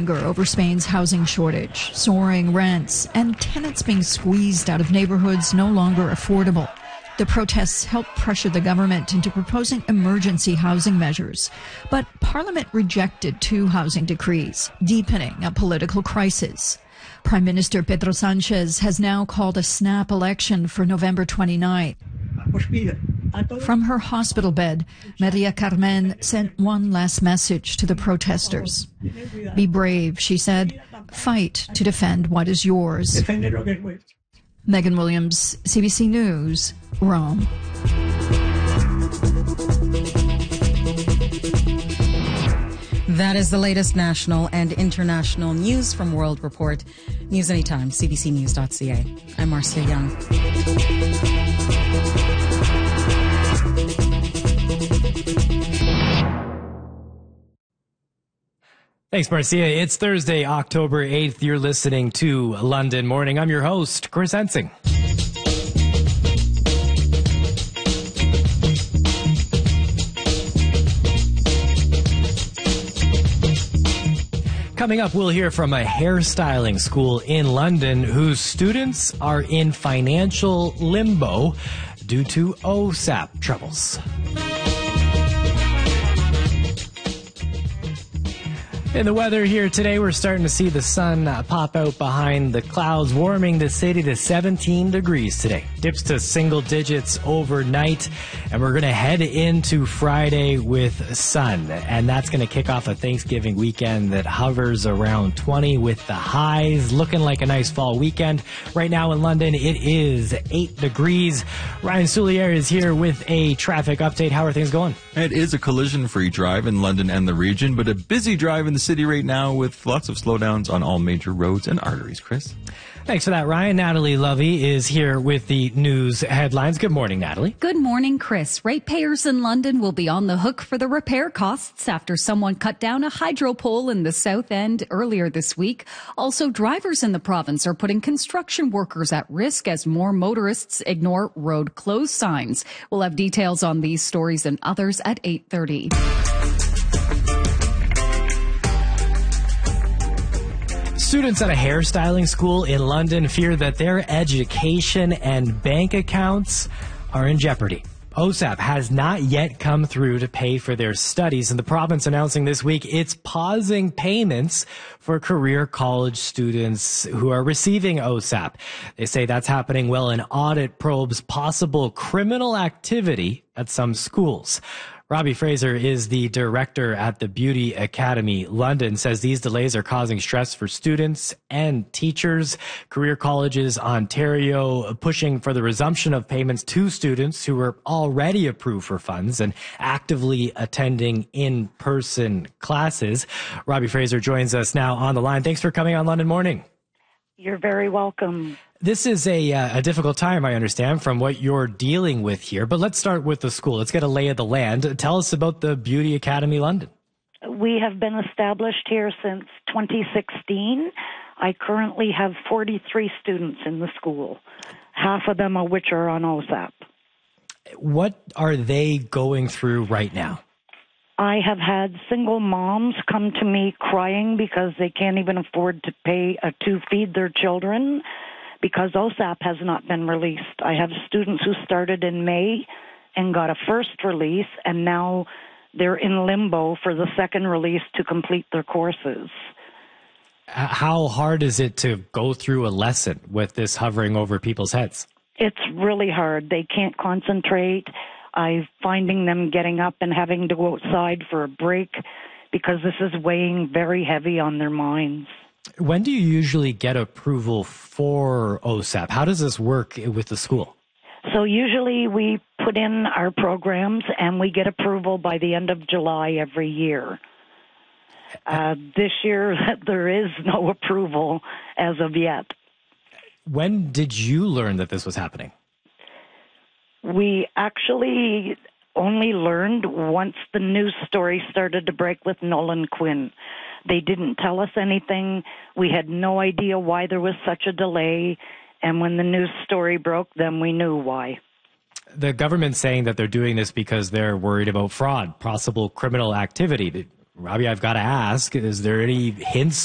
anger over Spain's housing shortage, soaring rents, and tenants being squeezed out of neighborhoods no longer affordable. The protests helped pressure the government into proposing emergency housing measures. But Parliament rejected 2 housing decrees, deepening a political crisis. Prime Minister Pedro Sanchez has now called a snap election for November 29th. From her hospital bed, Maria Carmen sent one last message to the protesters. Be brave, she said. Fight to defend what is yours. Megan Williams, CBC News, Rome. That is the latest national and international news from World Report. News anytime, cbcnews.ca. I'm Marcia Young. Thanks, Marcia. It's Thursday, October 8th. You're listening to London Morning. I'm your host, Chris Hensing. Coming up, we'll hear from a hairstyling school in London whose students are in financial limbo due to OSAP troubles. In the weather here today, we're starting to see the sun pop out behind the clouds, warming the city to 17 degrees today. Dips to single digits overnight, and we're going to head into Friday with sun. And that's going to kick off a Thanksgiving weekend that hovers around 20 with the highs, looking like a nice fall weekend. Right now in London, it is 8 degrees. Ryan Soulier is here with a traffic update. How are things going? It is a collision-free drive in London and the region, but a busy drive in the city right now with lots of slowdowns on all major roads and arteries. Chris? Thanks for that, Ryan. Natalie Lovey is here with the news headlines. Good morning, Natalie. Good morning, Chris. Ratepayers in London will be on the hook for the repair costs after someone cut down a hydro pole in the South End earlier this week. Also, drivers in the province are putting construction workers at risk as more motorists ignore road closed signs. We'll have details on these stories and others at 8:30. Students at a hairstyling school in London fear that their education and bank accounts are in jeopardy. OSAP has not yet come through to pay for their studies, and the province announcing this week it's pausing payments for career college students who are receiving OSAP. They say that's happening while an audit probes possible criminal activity at some schools. Robbie Fraser is the director at the Beauty Academy London, says these delays are causing stress for students and teachers. Career Colleges Ontario pushing for the resumption of payments to students who were already approved for funds and actively attending in-person classes. Robbie Fraser joins us now on the line. Thanks for coming on London Morning. You're very welcome. This is a difficult time, I understand, from what you're dealing with here. But let's start with the school. Let's get a lay of the land. Tell us about the Beauty Academy London. We have been established here since 2016. I currently have 43 students in the school, half of them of which are on OSAP. What are they going through right now? I have had single moms come to me crying because they can't even afford to pay to feed their children because OSAP has not been released. I have students who started in May and got a first release, and now they're in limbo for the second release to complete their courses. How hard is it to go through a lesson with this hovering over people's heads? It's really hard. They can't concentrate. I'm finding them getting up and having to go outside for a break because this is weighing very heavy on their minds. When do you usually get approval for OSAP? How does this work with the school? So usually we put in our programs and we get approval by the end of July every year. This year there is no approval as of yet. When did you learn that this was happening? We actually only learned once the news story started to break with Nolan Quinn. They didn't tell us anything. We had no idea why there was such a delay. And when the news story broke, then we knew why. The government's saying that they're doing this because they're worried about fraud, possible criminal activity. Robbie, I've got to ask, is there any hints